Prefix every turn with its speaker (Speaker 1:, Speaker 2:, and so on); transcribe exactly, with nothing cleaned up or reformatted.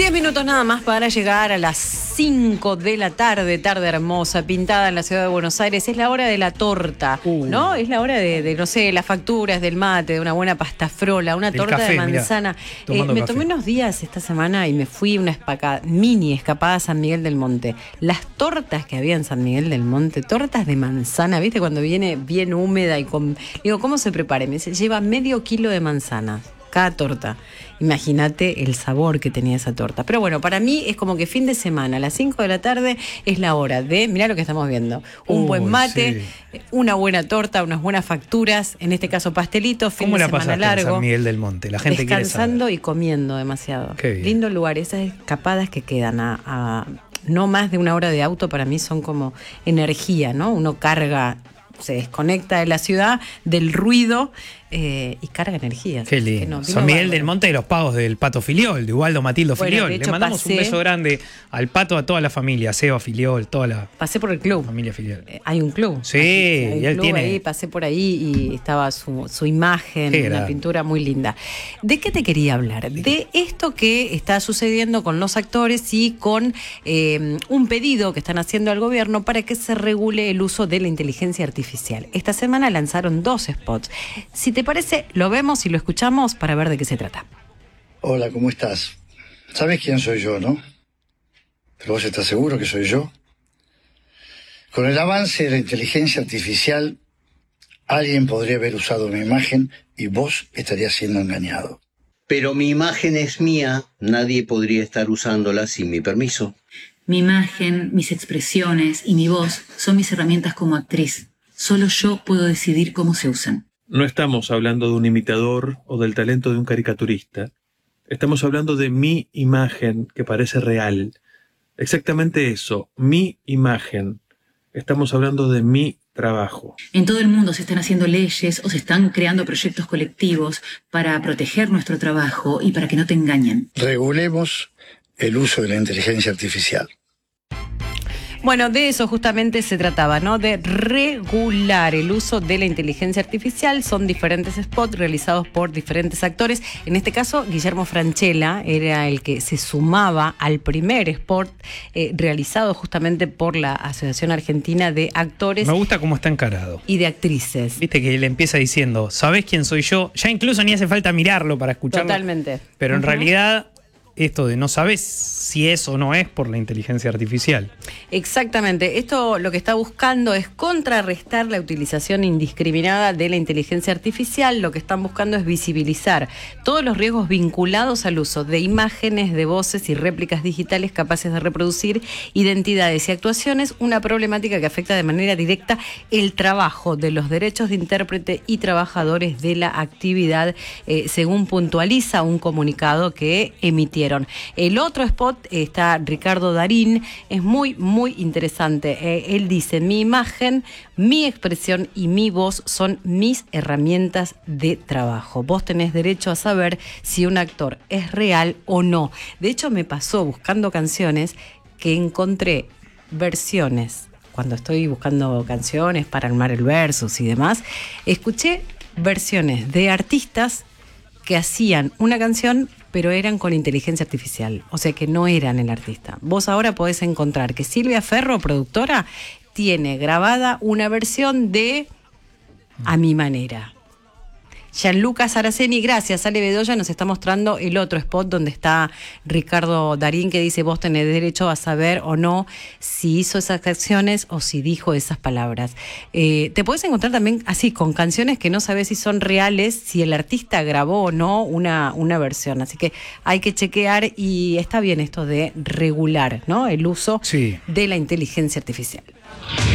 Speaker 1: Diez minutos nada más para llegar a las cinco de la tarde, tarde hermosa, pintada en la ciudad de Buenos Aires. Es la hora de la torta, uh. ¿no? Es la hora de, de, no sé, las facturas, del mate, de una buena pasta frola, una torta café, de manzana. Mirá, eh, me tomé unos días esta semana y me fui una espaca, mini escapada a San Miguel del Monte. Las tortas que había en San Miguel del Monte, tortas de manzana, ¿viste? Cuando viene bien húmeda y con... Digo, ¿cómo se prepara? Me dice, lleva medio kilo de manzanas cada torta. Imagínate el sabor que tenía esa torta. Pero bueno, para mí es como que fin de semana, a las cinco de la tarde es la hora de, mirá lo que estamos viendo, un Uy, buen mate, sí. una buena torta, unas buenas facturas, en este caso pastelitos, fin de semana largo. ¿Cómo la pasaste en San Miguel del Monte? La gente descansando y comiendo demasiado. Lindo lugar, esas escapadas que quedan a, a no más de una hora de auto para mí son como energía, ¿no? Uno carga, se desconecta de la ciudad, del ruido eh, y carga energía.
Speaker 2: Qué lindo. No, San Miguel del Monte de los pagos del Pato Filiol, de Ubaldo Matildo bueno, Filiol. Hecho, Le mandamos pasé, un beso grande al Pato, a toda la familia, Seba Filiol, toda la
Speaker 1: pasé por el club.
Speaker 2: Familia Filiol.
Speaker 1: Eh, hay un club.
Speaker 2: Sí, hay un y él
Speaker 1: club
Speaker 2: tiene.
Speaker 1: Ahí, pasé por ahí y estaba su, su imagen,
Speaker 2: Qué
Speaker 1: una
Speaker 2: grande.
Speaker 1: pintura muy linda. ¿De qué te quería hablar? De esto que está sucediendo con los actores y con eh, un pedido que están haciendo al gobierno para que se regule el uso de la inteligencia artificial. Esta semana lanzaron dos spots. Si te parece, lo vemos y lo escuchamos para ver de qué se trata.
Speaker 3: Hola, ¿cómo estás? ¿Sabes quién soy yo, no? ¿Pero vos estás seguro que soy yo? Con el avance de la inteligencia artificial, alguien podría haber usado mi imagen y vos estarías siendo engañado.
Speaker 4: Pero mi imagen es mía, nadie podría estar usándola sin mi permiso.
Speaker 5: Mi imagen, mis expresiones y mi voz son mis herramientas como actriz. Solo yo puedo decidir cómo se usan.
Speaker 6: No estamos hablando de un imitador o del talento de un caricaturista. Estamos hablando de mi imagen que parece real. Exactamente eso, mi imagen. Estamos hablando de mi trabajo.
Speaker 5: En todo el mundo se están haciendo leyes o se están creando proyectos colectivos para proteger nuestro trabajo y para que no te engañen.
Speaker 3: Regulemos el uso de la inteligencia artificial.
Speaker 1: Bueno, de eso justamente se trataba, ¿no? De regular el uso de la inteligencia artificial. Son diferentes spots realizados por diferentes actores. En este caso, Guillermo Francella era el que se sumaba al primer spot eh, realizado justamente por la Asociación Argentina de Actores.
Speaker 2: Me gusta cómo está encarado.
Speaker 1: Y de actrices.
Speaker 2: Viste que él empieza diciendo, ¿sabés quién soy yo? Ya incluso ni hace falta mirarlo para escucharlo.
Speaker 1: Totalmente.
Speaker 2: Pero en
Speaker 1: uh-huh.
Speaker 2: realidad, esto de no sabes si es o no es por la inteligencia artificial.
Speaker 1: Exactamente. Esto lo que está buscando es contrarrestar la utilización indiscriminada de la inteligencia artificial. Lo que están buscando es visibilizar todos los riesgos vinculados al uso de imágenes, de voces y réplicas digitales capaces de reproducir identidades y actuaciones, una problemática que afecta de manera directa el trabajo de los derechos de intérprete y trabajadores de la actividad, eh, según puntualiza un comunicado que emitieron. El otro spot está Ricardo Darín, es muy, muy interesante. Eh, él dice, mi imagen, mi expresión y mi voz son mis herramientas de trabajo. Vos tenés derecho a saber si un actor es real o no. De hecho, me pasó buscando canciones que encontré versiones, cuando estoy buscando canciones para armar el versus y demás, escuché versiones de artistas que hacían una canción pero eran con inteligencia artificial, o sea que no eran el artista. Vos ahora podés encontrar que Silvia Ferro, productora, tiene grabada una versión de A mi manera. Gianluca Saraceni, gracias. Ale Bedoya nos está mostrando el otro spot donde está Ricardo Darín, que dice, vos tenés derecho a saber o no si hizo esas acciones o si dijo esas palabras. Eh, te podés encontrar también así con canciones que no sabés si son reales, si el artista grabó o no una, una versión. Así que hay que chequear y está bien esto de regular, ¿no? El uso
Speaker 2: sí.
Speaker 1: de la inteligencia artificial.